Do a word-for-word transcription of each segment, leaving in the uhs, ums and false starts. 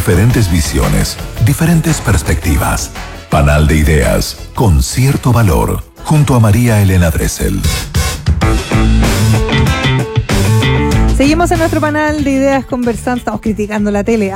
diferentes visiones, diferentes perspectivas. Panal de ideas con cierto valor, junto a María Elena Dressel. Seguimos en nuestro panel de ideas conversando, estamos criticando la tele.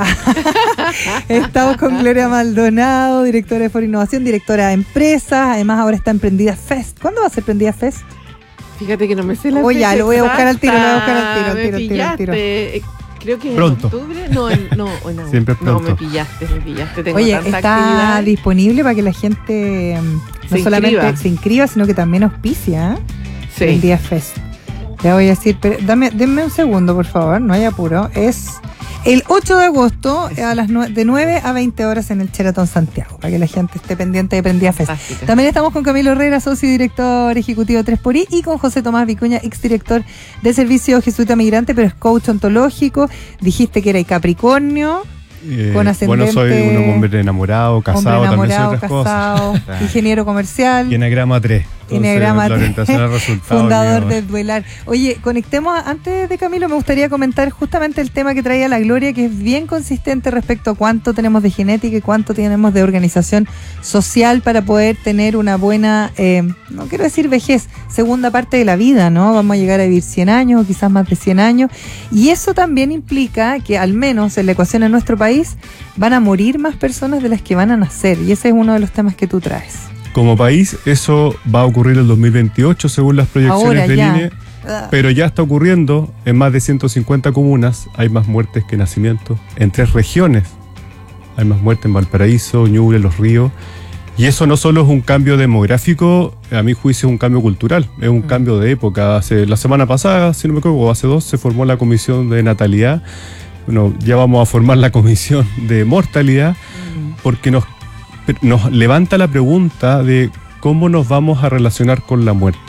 Estamos con Gloria Maldonado, directora de Foro Innovación, directora de empresas, además ahora está en Prendida Fest. ¿Cuándo va a ser Prendida Fest? Fíjate que no me sé la Oye, fecha ya, lo voy a buscar al tiro, lo voy a buscar al exacta. tiro, al tiro, Me al tiro, al tiro. pillaste. Creo que Pronto. en octubre. No, en, no, no, Siempre pronto. no, me pillaste, me pillaste. Tengo Oye, tanta está actividad. disponible para que la gente mm, no Se solamente inscriba. se inscriba, sino que también auspicia, ¿eh? Sí. El Día Fest. Le voy a decir, pero dame, denme un segundo, por favor, no hay apuro. Es el ocho de agosto a las nue- de nueve a veinte horas en el Sheraton Santiago, para que la gente esté pendiente de Prendida Fest. Fantástica. También estamos con Camilo Herrera, socio y director ejecutivo de tres por I, y con José Tomás Vicuña, exdirector de Servicio Jesuita Migrante, pero es coach ontológico. Dijiste que era Capricornio. Eh, Con ascendente- bueno, soy un hombre enamorado, casado, Hombre también soy enamorado, otras casado, cosas. ingeniero comercial. Y Enagrama tres. Entonces, Enneagrama la tres, orientación al resultado. fundador mío. de Duelar. Oye, conectemos, a- antes de Camilo, me gustaría comentar justamente el tema que traía la Gloria, que es bien consistente respecto a cuánto tenemos de genética y cuánto tenemos de organización social para poder tener una buena, eh, no quiero decir vejez, segunda parte de la vida, ¿no? Vamos a llegar a vivir cien años o quizás más de cien años. Y eso también implica que, al menos en la ecuación en nuestro país, van a morir más personas de las que van a nacer. Y ese es uno de los temas que tú traes. Como país, eso va a ocurrir el dos mil veintiocho según las proyecciones Ahora del ya. I N E, Ah. pero ya está ocurriendo en más de ciento cincuenta comunas. Hay más muertes que nacimientos. En tres regiones hay más muertes: en Valparaíso, Ñuble, Los Ríos. Y eso no solo es un cambio demográfico, a mi juicio es un cambio cultural, es un Mm. cambio de época. Hace, la semana pasada, si no me equivoco, o hace dos, se formó la comisión de natalidad. Bueno, ya vamos a formar la comisión de mortalidad, porque nos, nos levanta la pregunta de cómo nos vamos a relacionar con la muerte.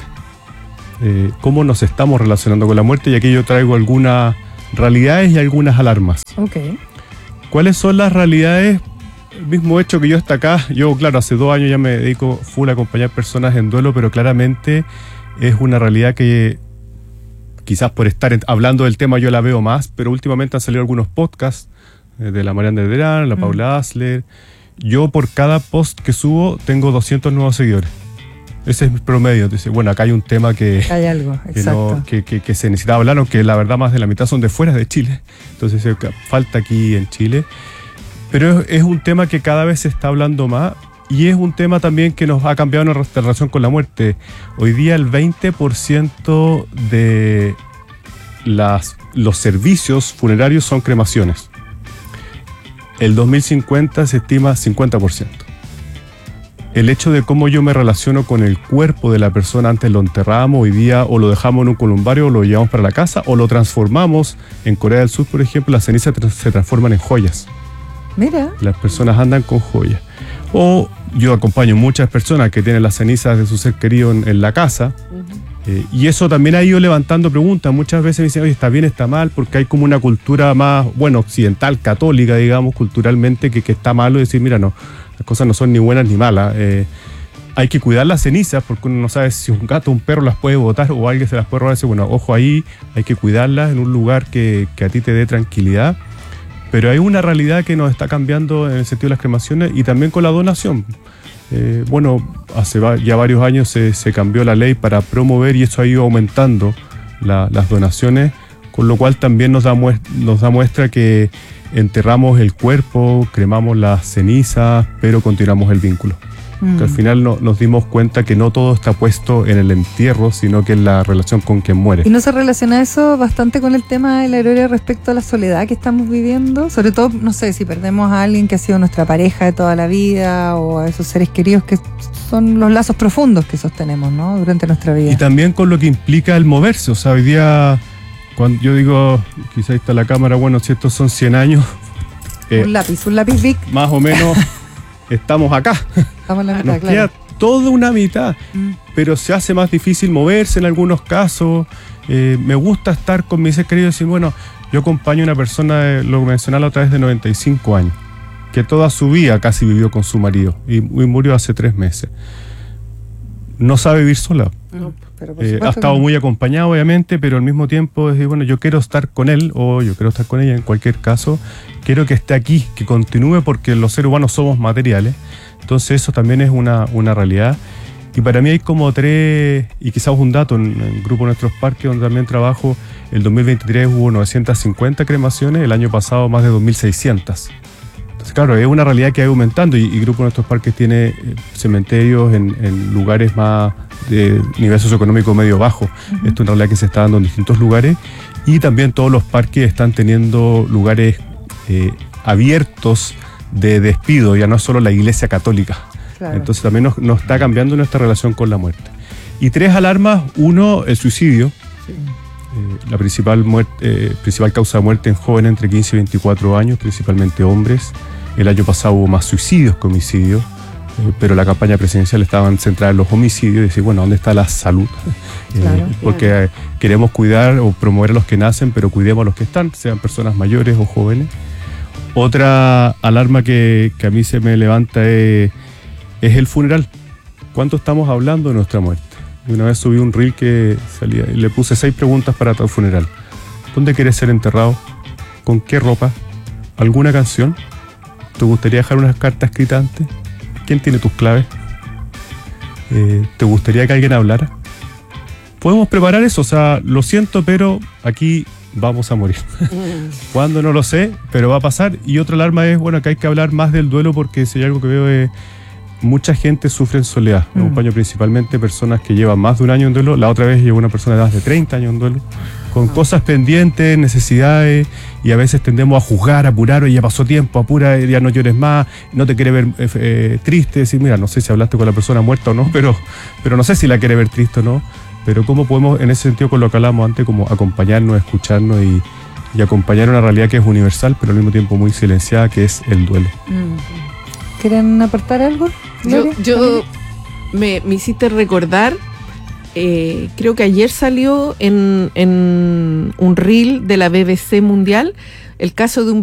Eh, cómo nos estamos relacionando con la muerte, y aquí yo traigo algunas realidades y algunas alarmas. Ok. ¿Cuáles son las realidades? El mismo hecho que yo hasta acá, yo claro, hace dos años ya me dedico full a acompañar personas en duelo, pero claramente es una realidad que quizás por estar en- hablando del tema yo la veo más, pero últimamente han salido algunos podcasts eh, de la Mariana de Derán, la Mm. Paula Asler. Yo por cada post que subo tengo doscientos nuevos seguidores. Ese es mi promedio. Dice, bueno, acá hay un tema que, Hay algo, que, exacto. no- que, que- que se necesitaba hablar, aunque la verdad más de la mitad son de fuera de Chile. Entonces eh, falta aquí en Chile. Pero es, es un tema que cada vez se está hablando más, y es un tema también que nos ha cambiado nuestra relación con la muerte. Hoy día el veinte por ciento de las, los servicios funerarios son cremaciones. El dos mil cincuenta se estima cincuenta por ciento. El hecho de cómo yo me relaciono con el cuerpo de la persona, antes lo enterramos, hoy día o lo dejamos en un columbario o lo llevamos para la casa o lo transformamos. En Corea del Sur, por ejemplo, las cenizas tra- se transforman en joyas. Mira. Las personas andan con joyas. O yo acompaño muchas personas que tienen las cenizas de su ser querido en, en la casa. Eh, y eso también ha ido levantando preguntas. Muchas veces me dicen, oye, está bien, está mal, porque hay como una cultura más, bueno, occidental, católica, digamos, culturalmente, que, que está malo decir, mira, no, las cosas no son ni buenas ni malas. Eh, hay que cuidar las cenizas, porque uno no sabe si un gato o un perro las puede botar o alguien se las puede robar. Dice, bueno, ojo ahí, hay que cuidarlas en un lugar que, que a ti te dé tranquilidad. Pero hay una realidad que nos está cambiando en el sentido de las cremaciones y también con la donación. Eh, bueno, hace va- ya varios años se, se cambió la ley para promover, y eso ha ido aumentando la- las donaciones, con lo cual también nos da, muest- nos da muestra que enterramos el cuerpo, cremamos las cenizas, pero continuamos el vínculo. Mm. Que al final no- nos dimos cuenta que no todo está puesto en el entierro, sino que en la relación con quien muere. ¿Y no se relaciona eso bastante con el tema de la Gloria respecto a la soledad que estamos viviendo? Sobre todo, no sé, si perdemos a alguien que ha sido nuestra pareja de toda la vida, o a esos seres queridos que son los lazos profundos que sostenemos, ¿no?, durante nuestra vida. Y también con lo que implica el moverse. O sea, hoy día, cuando yo digo, quizá ahí está la cámara, bueno, si estos son cien años, eh, Un lápiz, un lápiz big. más o menos estamos acá. Estamos en la mitad, Nos claro. queda toda una mitad, Mm. pero se hace más difícil moverse en algunos casos. Eh, me gusta estar con mis seres queridos y decir, bueno, yo acompaño a una persona, eh, lo mencionaba otra vez, de noventa y cinco años, que toda su vida casi vivió con su marido y, y murió hace tres meses. No sabe vivir sola. Mm. Pero por Eh, supuesto ha estado que no. muy acompañado, obviamente, pero al mismo tiempo es decir, bueno, yo quiero estar con él o yo quiero estar con ella en cualquier caso. Quiero que esté aquí, que continúe porque los seres humanos somos materiales. Entonces eso también es una, una realidad. Y para mí hay como tres, y quizás un dato, en el grupo de Nuestros Parques, donde también trabajo, el dos mil veintitrés hubo novecientas cincuenta cremaciones, el año pasado más de dos mil seiscientas. Entonces, claro, es una realidad que ha ido aumentando y el grupo de Nuestros Parques tiene eh, cementerios en, en lugares más de nivel socioeconómico medio bajo. Uh-huh. Esto es una realidad que se está dando en distintos lugares y también todos los parques están teniendo lugares eh, abiertos de despido, ya no es solo la iglesia católica. Claro. Entonces también nos, nos está cambiando nuestra relación con la muerte. Y tres alarmas, uno, el suicidio. Sí. Eh, la principal, muerte, eh, principal causa de muerte en jóvenes entre quince y veinticuatro años, principalmente hombres. El año pasado hubo más suicidios que homicidios, eh, pero la campaña presidencial estaba centrada en los homicidios y decir, bueno, ¿dónde está la salud? Eh, claro, porque claro. eh, queremos cuidar o promover a los que nacen, pero cuidemos a los que están, sean personas mayores o jóvenes. Otra alarma que, que a mí se me levanta es, es el funeral. ¿Cuánto estamos hablando de nuestra muerte? Y una vez subí un reel que salía y le puse seis preguntas para tu funeral. ¿Dónde quieres ser enterrado? ¿Con qué ropa? ¿Alguna canción? ¿Te gustaría dejar unas cartas escritas antes? ¿Quién tiene tus claves? Eh, ¿Te gustaría que alguien hablara? Podemos preparar eso, o sea, lo siento, pero aquí vamos a morir. ¿Cuándo? No lo sé, pero va a pasar. Y otra alarma es, bueno, que hay que hablar más del duelo porque si hay algo que veo es mucha gente sufre en soledad. Me acompaño mm. principalmente personas que llevan más de un año en duelo. La otra vez llegó una persona de más de treinta años en duelo, con ah. cosas pendientes, necesidades, y a veces tendemos a juzgar, a apurar, oye, ya pasó tiempo, apura, ya no llores más, no te quiere ver eh, eh, triste, decir, mira, no sé si hablaste con la persona muerta o no, pero, pero no sé si la quiere ver triste o no. Pero cómo podemos, en ese sentido, con lo que hablamos antes, como acompañarnos, escucharnos y, y acompañar una realidad que es universal, pero al mismo tiempo muy silenciada, que es el duelo. Mm. ¿Quieren aportar algo? Yo, yo me, me hiciste recordar, eh, creo que ayer salió en, en un reel de la B B C Mundial, el caso de un